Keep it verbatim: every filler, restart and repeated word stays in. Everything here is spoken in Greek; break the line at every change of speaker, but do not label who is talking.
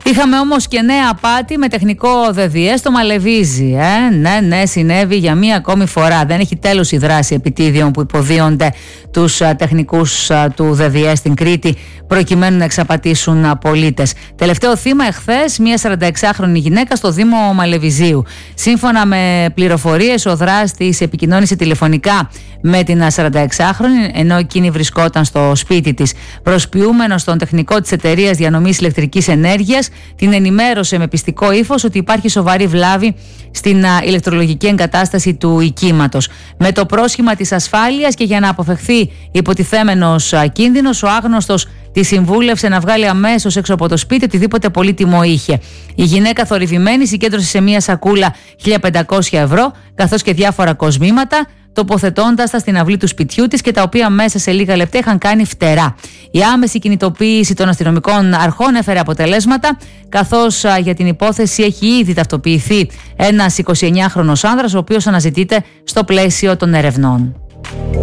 Είχαμε όμως και νέα απάτη με τεχνικό ΔΔΕ στο Μαλεβίζι. Ε? Ναι, ναι, συνέβη για μία ακόμη φορά. Δεν έχει τέλος η δράση επιτίδιων που υποδίονται τους α, τεχνικούς α, του ΔΔΕ στην Κρήτη προκειμένου να εξαπατήσουν α, πολίτες. Τελευταίο θύμα εχθές, μία σαρανταεξάχρονη γυναίκα στο Δήμο Μαλεβιζίου. Σύμφωνα με πληροφορίες, ο δράστης επικοινώνησε τηλεφωνικά με την σαρανταεξάχρονη, ενώ εκείνη βρισκόταν στο σπίτι της. Προσποιούμενος τον τεχνικό της εταιρείας διανομής ηλεκτρικής ενέργειας, την ενημέρωσε με πιστικό ύφος ότι υπάρχει σοβαρή βλάβη στην α, ηλεκτρολογική εγκατάσταση του οικίματος. Με το πρόσχημα της ασφάλειας και για να αποφευχθεί υποτιθέμενος α, κίνδυνος, ο άγνωστος τη συμβούλευσε να βγάλει αμέσως έξω από το σπίτι οτιδήποτε πολύτιμο είχε. Η γυναίκα, θορυβημένη, συγκέντρωσε σε μία σακούλα χίλια πεντακόσια ευρώ καθώς και διάφορα κοσμήματα, τοποθετώντας τα στην αυλή του σπιτιού της και τα οποία μέσα σε λίγα λεπτά είχαν κάνει φτερά. Η άμεση κινητοποίηση των αστυνομικών αρχών έφερε αποτελέσματα, καθώς α, για την υπόθεση έχει ήδη ταυτοποιηθεί ένας εικοσιεννιάχρονος άνδρας, ο οποίος αναζητείται στο πλαίσιο των ερευνών.